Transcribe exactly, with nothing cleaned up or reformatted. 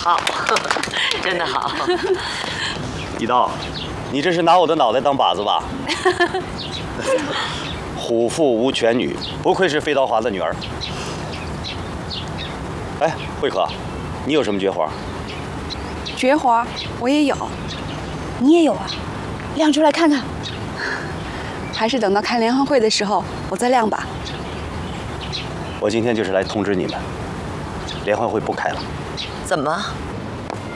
好，真的好。 一刀，你这是拿我的脑袋当靶子吧？虎父无犬女，不愧是费道华的女儿。哎，慧可，你有什么绝活？ 绝活我也有，你也有啊？亮出来看看。还是等到开联欢会的时候我再亮吧。 我今天就是来通知你们，联欢会不开了。 怎么？